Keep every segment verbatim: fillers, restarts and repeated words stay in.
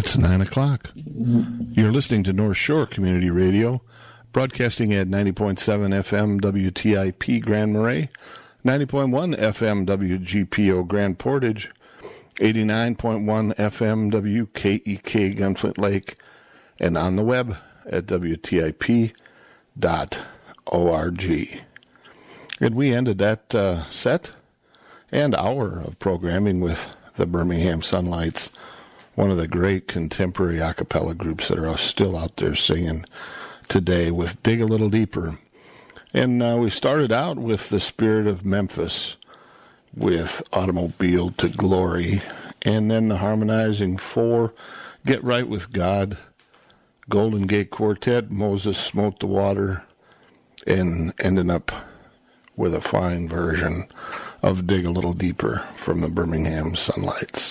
It's nine o'clock. You're listening to North Shore Community Radio, broadcasting at ninety point seven F M W T I P Grand Marais, ninety point one F M W G P O Grand Portage, eighty-nine point one F M W K E K Gunflint Lake, and on the web at W T I P dot org. And we ended that uh, set and hour of programming with the Birmingham Sunlights, one of the great contemporary a cappella groups that are still out there singing today, with Dig a Little Deeper. And uh, we started out with the Spirit of Memphis with Automobile to Glory, and then the harmonizing four, Get Right with God, Golden Gate Quartet, Moses Smote the Water, and ending up with a fine version of Dig a Little Deeper from the Birmingham Sunlights.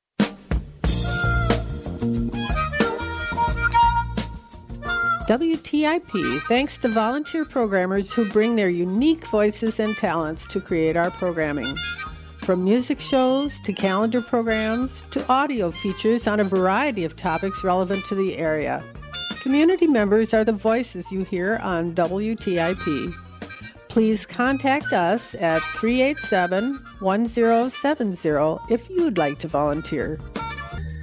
W T I P thanks to volunteer programmers who bring their unique voices and talents to create our programming. From music shows to calendar programs to audio features on a variety of topics relevant to the area. Community members are the voices you hear on W T I P. Please contact us at three eight seven, one zero seven zero if you'd like to volunteer.